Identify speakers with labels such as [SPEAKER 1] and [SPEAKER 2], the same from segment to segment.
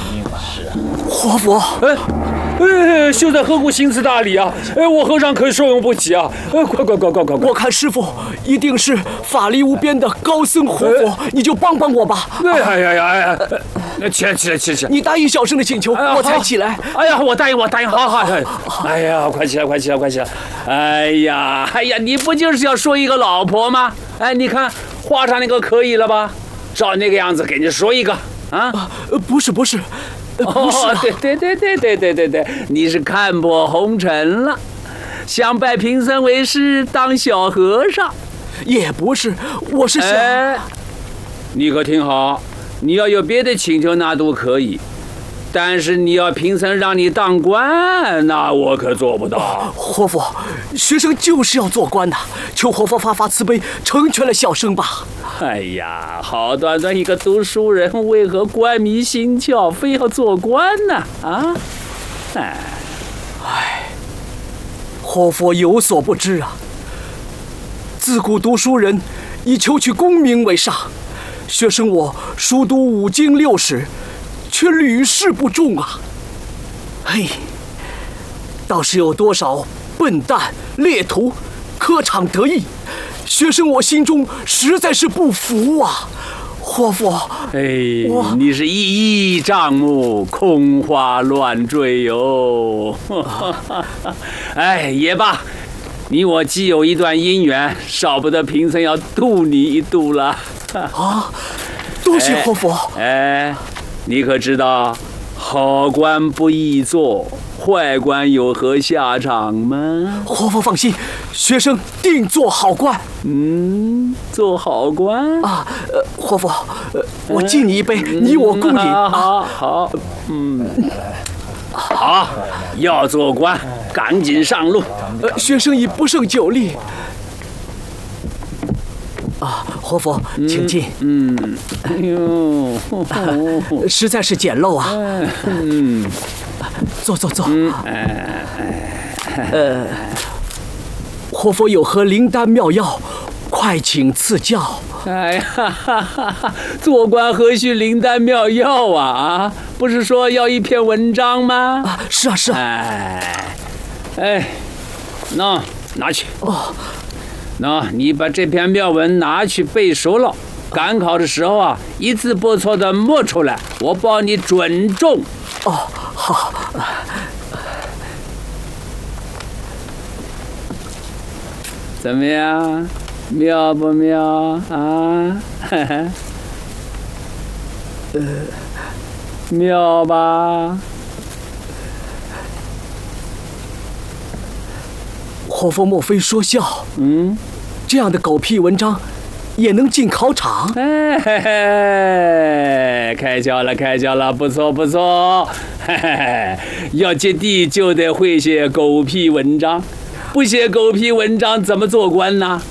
[SPEAKER 1] 活佛，
[SPEAKER 2] 秀才何故行此大礼啊？我和尚可受用不起啊！快！
[SPEAKER 1] 我看师傅一定是法力无边的高僧活佛，你就帮帮我吧。
[SPEAKER 2] 哎呀，起来！
[SPEAKER 1] 你答应小生的请求，我才起来。
[SPEAKER 2] 哎呀，我答应，好。哎呀，快起来！哎呀，你不就是要说一个老婆吗？哎，你看画上那个可以了吧？照那个样子给你说一个啊？
[SPEAKER 1] 不是。
[SPEAKER 2] 对，你是看破红尘了，想拜贫僧为师当小和尚？
[SPEAKER 1] 也不是，我是想……
[SPEAKER 2] 你可听好，你要有别的请求那都可以，但是你要贫僧让你当官，那我可做不到。
[SPEAKER 1] 活佛，学生就是要做官的，求活佛发慈悲，成全了小生吧。
[SPEAKER 2] 哎呀，好端端一个读书人，为何官迷心窍，非要做官呢？啊，
[SPEAKER 1] 活佛有所不知啊，自古读书人以求取功名为上，学生我熟读5经6史，却屡试不中啊。倒是有多少笨蛋劣徒科场得意，学生我心中实在是不服啊。活佛，
[SPEAKER 2] 你是一叶障目，空花乱坠哟。也罢，你我既有一段姻缘，少不得贫僧要渡你一渡了。
[SPEAKER 1] 多谢活佛。
[SPEAKER 2] 你可知道好官不易做，坏官有何下场吗？
[SPEAKER 1] 活佛放心，学生定做好官。
[SPEAKER 2] 做好官
[SPEAKER 1] 啊！活佛，我敬你一杯，你我共饮。
[SPEAKER 2] 好，好，要做官，赶紧上路。
[SPEAKER 1] 学生已不胜酒力。活佛，请进。实在是简陋啊。坐。活佛有何灵丹妙药，快请赐教。
[SPEAKER 2] 做官何须灵丹妙药啊？不是说要一篇文章吗？
[SPEAKER 1] 是啊。
[SPEAKER 2] 拿去。你把这篇妙文拿去背熟了，赶考的时候啊，一字不错的默出来，我帮你准中。
[SPEAKER 1] 好。
[SPEAKER 2] 怎么样，妙不妙啊？妙吧？
[SPEAKER 1] 活佛莫非说笑？这样的狗屁文章也能进考场？
[SPEAKER 2] 开窍了，不错。要接地就得会写狗屁文章，不写狗屁文章怎么做官呢？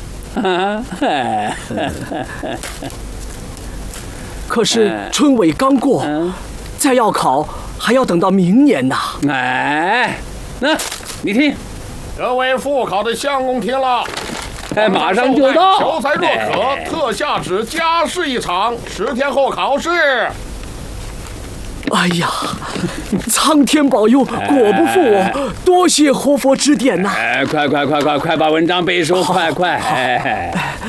[SPEAKER 1] 可是春闱刚过，再要考还要等到明年呐。
[SPEAKER 2] 那你听，
[SPEAKER 3] 各位复考的相公听了，
[SPEAKER 2] 马上就到。
[SPEAKER 3] 求才若渴，特下旨加试一场，10天后考试。
[SPEAKER 1] 哎呀，苍天保佑，果不负我，多谢活佛指点呐！
[SPEAKER 2] 快把文章背熟，快！